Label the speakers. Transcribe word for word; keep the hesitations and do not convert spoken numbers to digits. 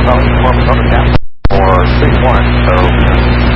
Speaker 1: Valley, Corpus on the tap for six one, so